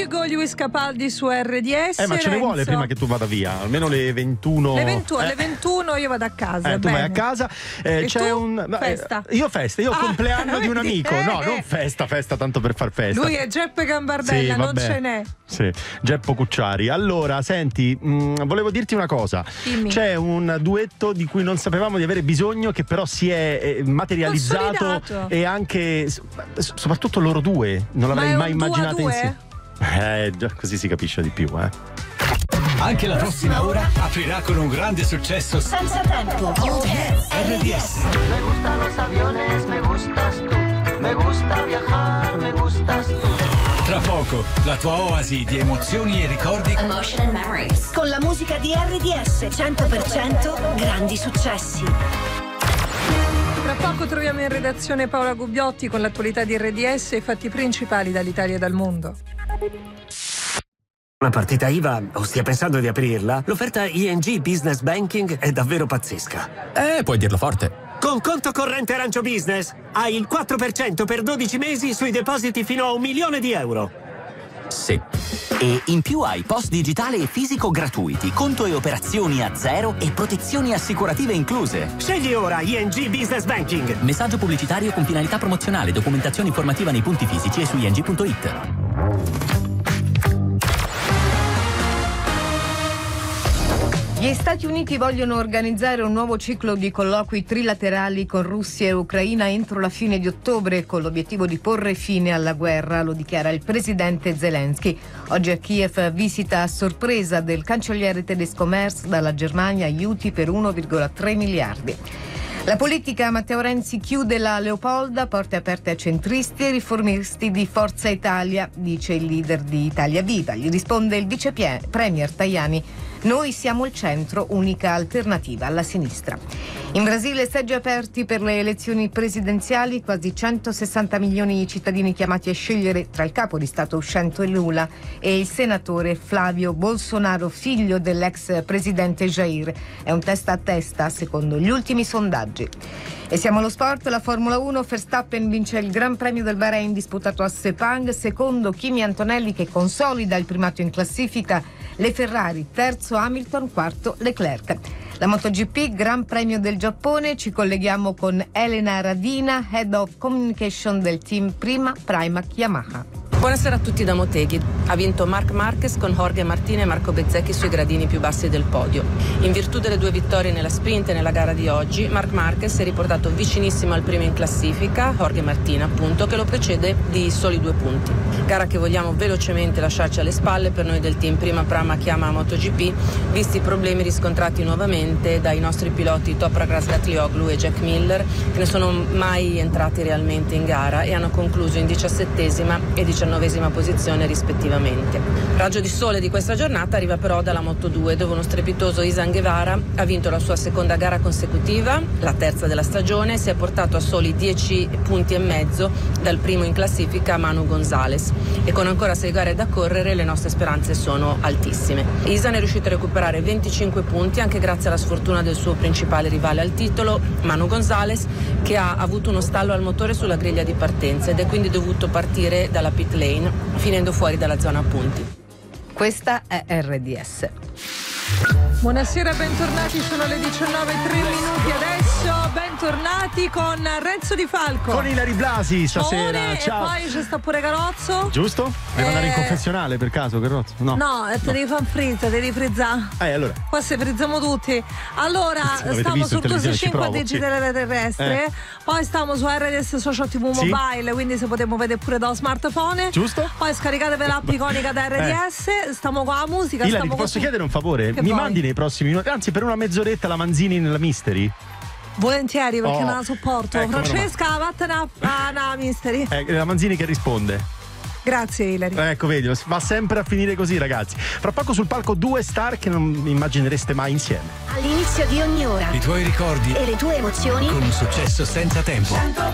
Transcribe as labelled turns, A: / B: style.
A: Indigo, Luis Capaldi su RDS.
B: Ma ce ne vuole prima che tu vada via, almeno le 21.
A: Le 21 io vado a casa.
B: Tu vai a casa.
A: E
B: c'è
A: tu? Festa?
B: Io il compleanno di un amico. No, non festa tanto per far festa.
A: Lui è Geppe Gambardella,
B: sì,
A: non ce n'è.
B: Sì, Geppo Cucciari. Allora, senti, volevo dirti una cosa.
A: Dimmi.
B: C'è un duetto di cui non sapevamo di avere bisogno, che però si è materializzato, e anche soprattutto loro due. Non l'avrei mai immaginato insieme. Già così si capisce di più,
C: Anche la prossima ora aprirà con un grande successo
D: senza tempo.
C: RDS.
E: Me gustan los aviones, me gustas tú. Me gusta viajar, me gustas tú.
C: Tra poco, la tua oasi di emozioni e ricordi.
D: Emotion and Memories. Con la musica di RDS 100% grandi successi.
A: Tra poco troviamo in redazione Paola Gubbiotti con l'attualità di RDS e i fatti principali dall'Italia e dal mondo.
F: Una partita IVA o stia pensando di aprirla? L'offerta ING Business Banking è davvero pazzesca.
G: Puoi dirlo forte.
F: Con conto corrente Arancio Business hai il 4% per 12 mesi sui depositi fino a €1.000.000.
G: Sì.
H: E in più hai post digitale e fisico gratuiti, conto e operazioni a zero e protezioni assicurative incluse.
F: Scegli ora ING Business Banking.
H: Messaggio pubblicitario con finalità promozionale, documentazione informativa nei punti fisici e su ing.it.
A: Gli Stati Uniti vogliono organizzare un nuovo ciclo di colloqui trilaterali con Russia e Ucraina entro la fine di ottobre, con l'obiettivo di porre fine alla guerra, lo dichiara il presidente Zelensky. Oggi a Kiev visita a sorpresa del cancelliere tedesco Merz dalla Germania aiuti per 1,3 miliardi. La politica, Matteo Renzi chiude la Leopolda, porte aperte a centristi e riformisti di Forza Italia, dice il leader di Italia Viva. Gli risponde il vice premier Tajani: noi siamo il centro, unica alternativa alla sinistra. In Brasile seggi aperti per le elezioni presidenziali, quasi 160 milioni di cittadini chiamati a scegliere tra il capo di Stato uscente Lula e il senatore Flavio Bolsonaro, figlio dell'ex presidente Jair. È un testa a testa secondo gli ultimi sondaggi. E siamo allo sport, la Formula 1, Verstappen vince il Gran Premio del Bahrain disputato a Sepang, secondo Kimi Antonelli che consolida il primato in classifica, le Ferrari, terzo Hamilton, quarto Leclerc. La MotoGP, Gran Premio del Giappone, ci colleghiamo con Elena Radina, Head of Communication del team Pramac Yamaha.
I: Buonasera a tutti da Motegi. Ha vinto Marc Marquez con Jorge Martin e Marco Bezzecchi sui gradini più bassi del podio. In virtù delle 2 vittorie nella sprint e nella gara di oggi, Marc Marquez è riportato vicinissimo al primo in classifica, Jorge Martin appunto, che lo precede di soli 2 punti. Gara che vogliamo velocemente lasciarci alle spalle per noi del team Pramac Yamaha MotoGP, visti i problemi riscontrati nuovamente dai nostri piloti Toprak Razgatlioglu e Jack Miller, che ne sono mai entrati realmente in gara e hanno concluso in 17ª e 19ª posizione rispettivamente. Raggio di sole di questa giornata arriva però dalla Moto2, dove uno strepitoso Izan Guevara ha vinto la sua seconda gara consecutiva, la terza della stagione, e si è portato a soli 10 punti e mezzo dal primo in classifica Manu Gonzalez, e con ancora 6 gare da correre le nostre speranze sono altissime. Izan è riuscito a recuperare 25 punti anche grazie alla sfortuna del suo principale rivale al titolo, Manu Gonzalez, che ha avuto uno stallo al motore sulla griglia di partenza ed è quindi dovuto partire dalla pit lane, finendo fuori dalla zona punti.
A: Questa è RDS. Buonasera, bentornati, sono le 19:03 adesso, bentornati con Renzo Di Falco.
B: Con Ilari Blasi stasera, ciao.
A: E poi c'è sta pure Carozzo.
B: Giusto? Devi andare in confessionale per caso, Carozzo? No,
A: te devi fare frizza, devi frizzare.
B: Allora.
A: Qua se frizziamo tutti. Allora, stiamo sul 265 digitale terrestre, poi stiamo su RDS Social TV Mobile, quindi se potremo vedere pure da smartphone.
B: Giusto?
A: Poi scaricatevi l'app iconica da RDS, stiamo con la musica.
B: Ilari, ti posso chiedere un favore? Mi mandi nei prossimi minuti, anzi per una mezz'oretta, la Manzini nella Mystery?
A: Volentieri, perché non la sopporto. Francesca, vattene a Mystery.
B: La Manzini che risponde.
A: Grazie Ilari.
B: Ecco, vedi, va sempre a finire così, ragazzi. Fra poco sul palco 2 star che non immaginereste mai insieme.
D: All'inizio di ogni ora
C: i tuoi ricordi
D: e le tue emozioni
C: con un successo senza tempo.
D: 100%